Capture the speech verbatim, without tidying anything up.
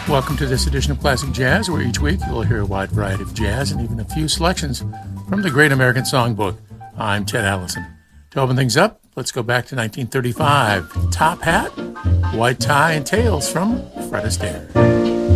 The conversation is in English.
Welcome to this edition of Classic Jazz, where each week you'll hear a wide variety of jazz and even a few selections from the Great American Songbook. I'm Ted Allison. To open things up, let's go back to nineteen thirty-five. Top Hat, White Tie, and Tails from Fred Astaire.